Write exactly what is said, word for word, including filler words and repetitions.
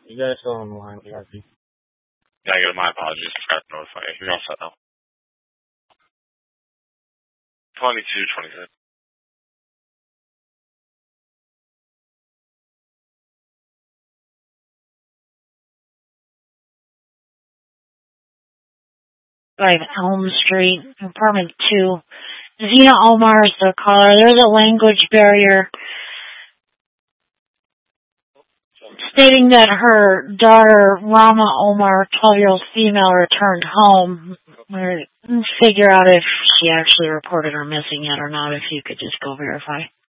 You guys still on the line, B R P? Negative, my apologies. I forgot to notify you. You're all set now. twenty-two twenty-six. Five Elm Street, apartment two. Zena Omar is the caller. There's a language barrier stating that her daughter, Rama Omar, twelve-year-old female, returned home. We're figure out if she actually reported her missing yet or not, if you could just go verify.